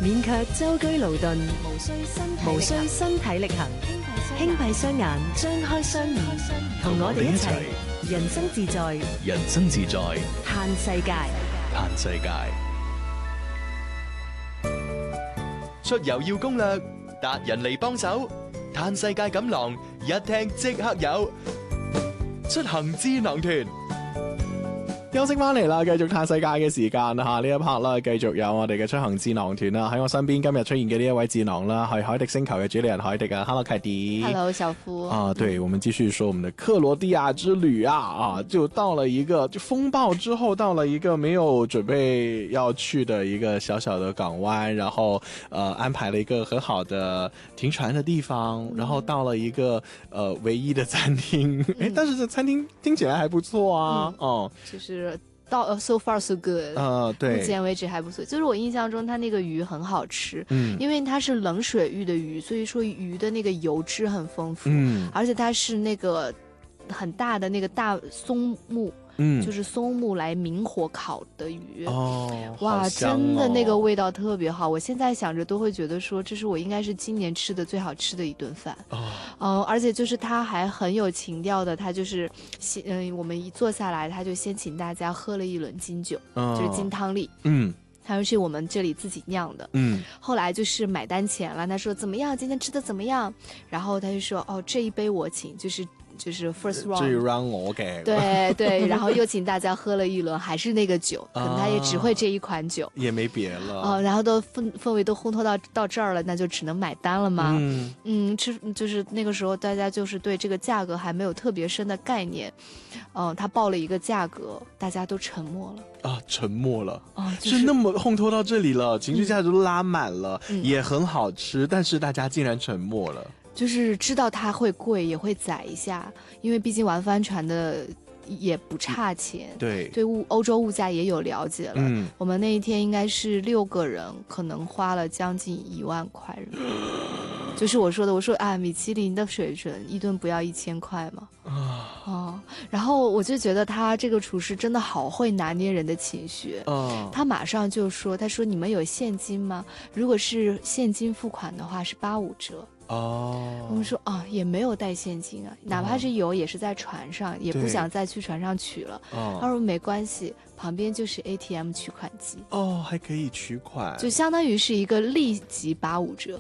免卻舟車勞頓，無需身體力行，輕閉雙眼，張開雙耳，同我哋一齊人生自在， 人生自在， 嘆世界。 嘆世界。出遊要攻略，達人嚟幫手，嘆世界錦囊一聽即刻有，出行智囊團。 休息翻嚟啦，繼續嘆世界嘅時間啦吓，呢一 part 啦，繼續有我哋嘅出行智囊團啦。喺我身邊今日出現嘅呢一位智囊啦，係海迪星球嘅主理人海迪啊 ，Hello 凱迪 ，Hello 小夫啊，對，我們繼續說我們的克羅地亞之旅啊，就到了一個就風暴之後，到了一個沒有準備要去的一個小小的港灣，然後安排了一個很好的停船的地方，然後到了一個唯一的餐廳，但是這餐廳聽起來還不錯啊， 就是到so far so good， 對， 目前為止還不錯。就是我印象中，它那個魚很好吃，因為它是冷水域的魚，所以說魚的那個油脂很豐富，而且它是那個很大的那個大松木。就是松木來明火烤的魚，哇，真的那個味道特別好。我現在想着都會覺得說，這是我應該是今年吃的最好吃的一頓飯。而且就是他還很有情調的，他就是我們一坐下來，他就先請大家喝了一輪金酒，就是金湯力。他說是我們這裡自己釀的。後來就是買單錢了，他說怎麼樣？今天吃的怎麼樣？然後他就說這一杯我請，就是 first round， 這 round 我嘅， 對對，然後又請大家喝了一輪，還是那個酒，可能他也只會這一款酒， 也沒別了。 然後都氛圍都烘托到這兒了，那就只能買單了嘛。就是那個時候大家就是對這個價格還沒有特別深的概念，他報了一個價格，大家都沉默了啊，沉默了就是那麼烘托到這裡了，情緒價值都拉滿了，也很好吃，但是大家竟然沉默了。 就是知道它會貴，也會宰一下，因為畢竟玩帆船的也不差錢。 對歐洲物價也有了解了。我們那一天應該是6個人，可能花了將近1萬塊人民幣。就是我說啊，米其林的水準，一頓不要1000塊嘛。然後我就覺得他這個廚師真的好會拿捏人的情緒。他馬上就說，他說你們有現金嗎？如果是現金付款的話，是85折。我們說也沒有帶現金啊，哪怕是有也是在船上，也不想再去船上取了。他說沒關係，旁邊就是 ATM 取款機。 還可以取款， 就相當於是一個立即85折。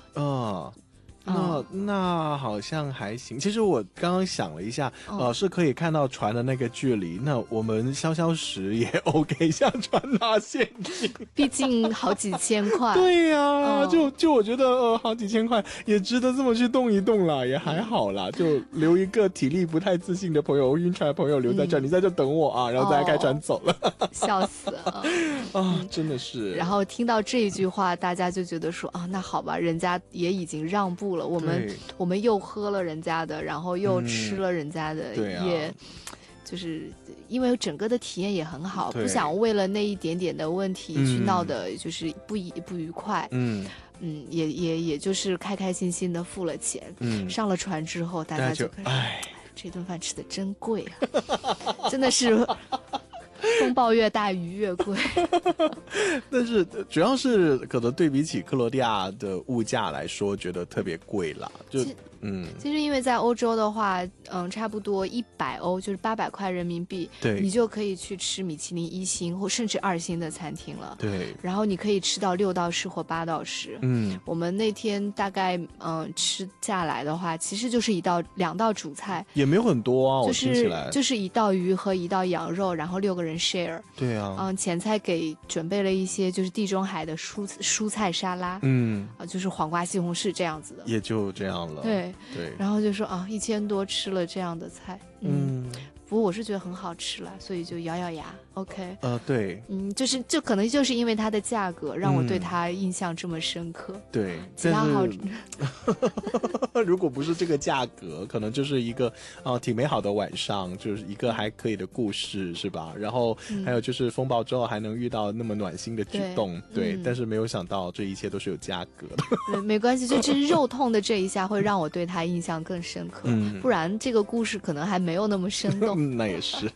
那好像還行。其實我剛剛想了一下，是可以看到船的那個距離，那我們消食也 OK， 下船拿現金， 畢竟好幾千塊。 對呀，就我覺得好幾千塊也值得這麼去動一動啦，也還好啦，就留一個體力不太自信的朋友，暈船的朋友留在這，你在這等我啊，然後大家開船走了。 笑死了真的是。 然後聽到這一句話，大家就覺得說那好吧，人家也已經讓步了，我們又喝了人家的，然後又吃了人家的，也就是因為整個的體驗也很好，不想為了那一點點的問題去鬧的就是不愉快。也就是開開心心的付了錢。上了船之後，大家就這頓飯吃的真貴啊，真的是風暴越大魚越貴。 但是主要是可能對比起克羅地亞的物價來說，覺得特別貴啦。其實因為在歐洲的話，差不多100歐，就是800塊人民幣，對，你就可以去吃米其林1星或甚至2星的餐廳了。對，然後你可以吃到6道式或8道式。我們那天大概吃下來的話，其實就是2道主菜，也沒有很多啊。我聽起來就是1道魚和1道羊肉，然後6個人 share。對啊，前菜給準備了一些就是地中海的蔬菜沙拉，就是黃瓜西紅柿這樣子的，也就這樣了。對。然後就說1000多吃了這樣的菜。不過我是覺得很好吃了，所以就咬咬牙 OK。對，就可能就是因為它的價格讓我對它印象這麼深刻。對，其他好如果不是這個價格，可能就是一個挺美好的晚上，就是一個還可以的故事，是吧？然後還有就是風暴之後還能遇到那麼暖心的舉動。對，但是沒有想到這一切都是有價格的。 沒關係，就是肉痛的這一下會讓我對它印象更深刻，不然這個故事可能還沒有那麼生動。 那也是。